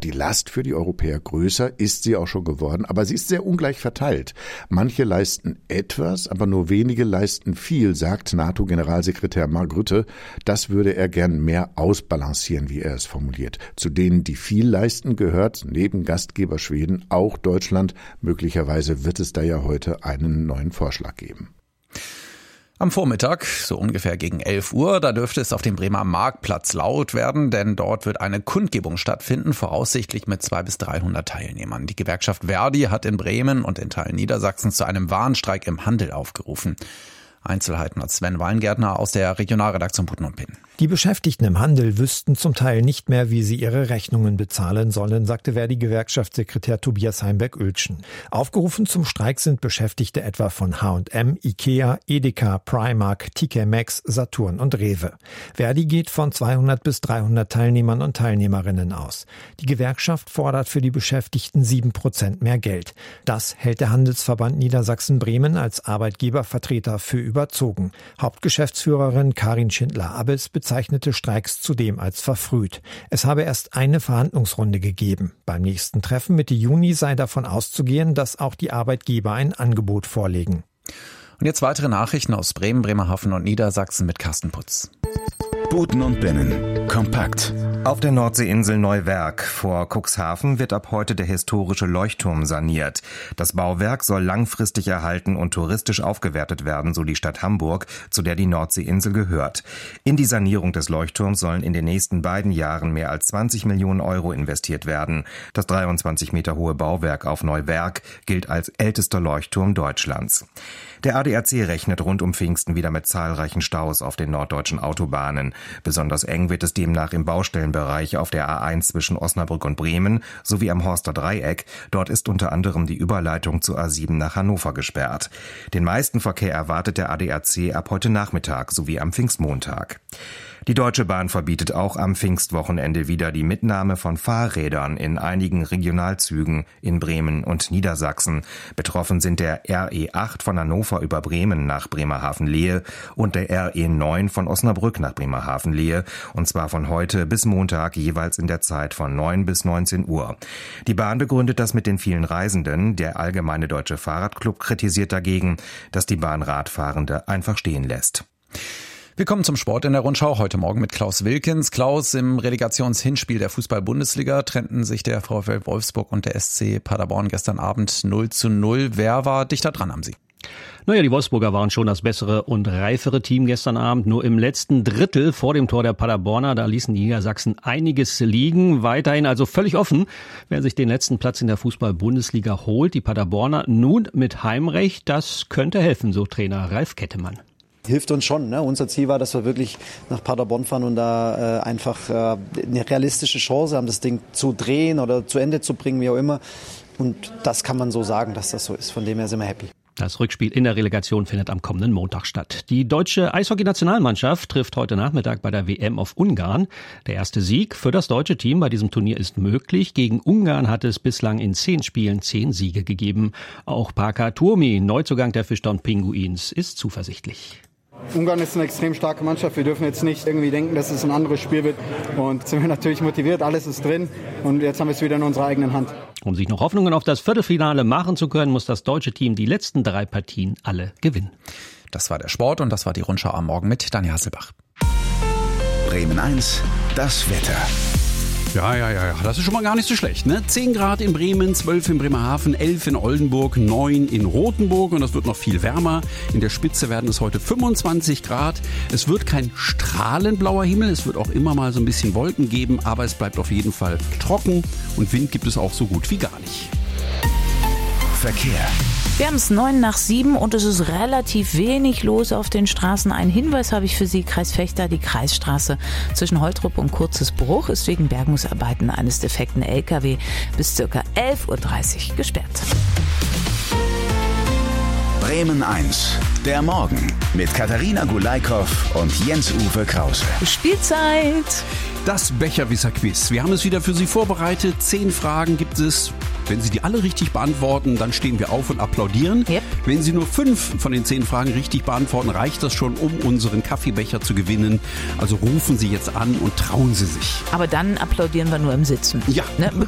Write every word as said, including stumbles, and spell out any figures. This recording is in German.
die Last für die Europäer größer, ist sie auch schon geworden, aber sie ist sehr ungleich verteilt. Manche leisten etwas, aber nur wenige leisten viel, sagt NATO-Generalsekretär Mark Rutte. Das würde er gern mehr ausbalancieren, wie er es formuliert. Zu denen, die viel leisten, gehört neben Gastgeber Schweden auch Deutschland. Möglicherweise wird es da ja heute einen neuen Vorschlag geben. Am Vormittag, so ungefähr gegen elf Uhr, da dürfte es auf dem Bremer Marktplatz laut werden, denn dort wird eine Kundgebung stattfinden, voraussichtlich mit zweihundert bis dreihundert Teilnehmern. Die Gewerkschaft Verdi hat in Bremen und in Teilen Niedersachsens zu einem Warnstreik im Handel aufgerufen. Einzelheiten hat Sven Weingärtner aus der Regionalredaktion Putten und Pinn. Die Beschäftigten im Handel wüssten zum Teil nicht mehr, wie sie ihre Rechnungen bezahlen sollen, sagte Verdi-Gewerkschaftssekretär Tobias Heimberg-Oeltschen. Aufgerufen zum Streik sind Beschäftigte etwa von H und M, Ikea, Edeka, Primark, T K Maxx, Saturn und Rewe. Verdi geht von zweihundert bis dreihundert Teilnehmern und Teilnehmerinnen aus. Die Gewerkschaft fordert für die Beschäftigten sieben Prozent mehr Geld. Das hält der Handelsverband Niedersachsen-Bremen als Arbeitgebervertreter für überzogen. Hauptgeschäftsführerin Karin Schindler-Abbes bezeichnete Streiks zudem als verfrüht. Es habe erst eine Verhandlungsrunde gegeben. Beim nächsten Treffen Mitte Juni sei davon auszugehen, dass auch die Arbeitgeber ein Angebot vorlegen. Und jetzt weitere Nachrichten aus Bremen, Bremerhaven und Niedersachsen mit Carsten Putz. Putten und Pinnen. Kompakt. Auf der Nordseeinsel Neuwerk vor Cuxhaven wird ab heute der historische Leuchtturm saniert. Das Bauwerk soll langfristig erhalten und touristisch aufgewertet werden, so die Stadt Hamburg, zu der die Nordseeinsel gehört. In die Sanierung des Leuchtturms sollen in den nächsten beiden Jahren mehr als zwanzig Millionen Euro investiert werden. Das dreiundzwanzig Meter hohe Bauwerk auf Neuwerk gilt als ältester Leuchtturm Deutschlands. Der A D A C rechnet rund um Pfingsten wieder mit zahlreichen Staus auf den norddeutschen Autobahnen. Besonders eng wird es demnach im Baustellenbereich auf der A eins zwischen Osnabrück und Bremen sowie am Horster Dreieck. Dort ist unter anderem die Überleitung zur A sieben nach Hannover gesperrt. Den meisten Verkehr erwartet der A D A C ab heute Nachmittag sowie am Pfingstmontag. Die Deutsche Bahn verbietet auch am Pfingstwochenende wieder die Mitnahme von Fahrrädern in einigen Regionalzügen in Bremen und Niedersachsen. Betroffen sind der R E acht von Hannover über Bremen nach Bremerhaven-Lehe und der R E neun von Osnabrück nach Bremerhaven-Lehe, und zwar von heute bis Montag jeweils in der Zeit von neun bis neunzehn Uhr. Die Bahn begründet das mit den vielen Reisenden. Der Allgemeine Deutsche Fahrradclub kritisiert dagegen, dass die Bahn Radfahrende einfach stehen lässt. Wir kommen zum Sport in der Rundschau heute Morgen mit Klaus Wilkens. Klaus, im Relegationshinspiel der Fußball-Bundesliga trennten sich der VfL Wolfsburg und der S C Paderborn gestern Abend null zu null. Wer war dichter dran am Sieg? Naja, die Wolfsburger waren schon das bessere und reifere Team gestern Abend. Nur im letzten Drittel vor dem Tor der Paderborner, da ließen die Niedersachsen einiges liegen. Weiterhin also völlig offen, wer sich den letzten Platz in der Fußball-Bundesliga holt. Die Paderborner nun mit Heimrecht. Das könnte helfen, so Trainer Ralf Kettemann. Hilft uns schon. Ne? Unser Ziel war, dass wir wirklich nach Paderborn fahren und da äh, einfach äh, eine realistische Chance haben, das Ding zu drehen oder zu Ende zu bringen, wie auch immer. Und das kann man so sagen, dass das so ist. Von dem her sind wir happy. Das Rückspiel in der Relegation findet am kommenden Montag statt. Die deutsche Eishockey-Nationalmannschaft trifft heute Nachmittag bei der W M auf Ungarn. Der erste Sieg für das deutsche Team bei diesem Turnier ist möglich. Gegen Ungarn hat es bislang in zehn Spielen zehn Siege gegeben. Auch Parker Tuomi, Neuzugang der Fischtown Pinguins, ist zuversichtlich. Ungarn ist eine extrem starke Mannschaft. Wir dürfen jetzt nicht irgendwie denken, dass es ein anderes Spiel wird. Und sind wir natürlich motiviert, alles ist drin. Und jetzt haben wir es wieder in unserer eigenen Hand. Um sich noch Hoffnungen auf das Viertelfinale machen zu können, muss das deutsche Team die letzten drei Partien alle gewinnen. Das war der Sport und das war die Rundschau am Morgen mit Daniel Hasselbach. Bremen eins, das Wetter. Ja, ja, ja, das ist schon mal gar nicht so schlecht, ne? zehn Grad in Bremen, zwölf in Bremerhaven, elf in Oldenburg, neun in Rothenburg und das wird noch viel wärmer. In der Spitze werden es heute fünfundzwanzig Grad. Es wird kein strahlend blauer Himmel, es wird auch immer mal so ein bisschen Wolken geben, aber es bleibt auf jeden Fall trocken und Wind gibt es auch so gut wie gar nicht. Verkehr. Wir haben es neun nach sieben und es ist relativ wenig los auf den Straßen. Ein Hinweis habe ich für Sie, Kreis Vechta, die Kreisstraße zwischen Holtrup und Kurzesbruch ist wegen Bergungsarbeiten eines defekten L K W bis ca. elf Uhr dreißig gesperrt. Bremen eins, der Morgen mit Katharina Gulaikow und Jens-Uwe Krause. Spielzeit! Das Becherwisser-Quiz. Wir haben es wieder für Sie vorbereitet. Zehn Fragen gibt es. Wenn Sie die alle richtig beantworten, dann stehen wir auf und applaudieren. Yep. Wenn Sie nur fünf von den zehn Fragen richtig beantworten, reicht das schon, um unseren Kaffeebecher zu gewinnen. Also rufen Sie jetzt an und trauen Sie sich. Aber dann applaudieren wir nur im Sitzen. Ja. Ne?